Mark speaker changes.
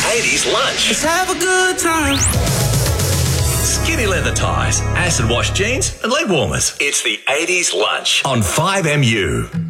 Speaker 1: 80s lunch.
Speaker 2: Let's have a good time.
Speaker 1: Skinny leather ties, acid wash jeans, and leg warmers. It's the 80s lunch on 5MU.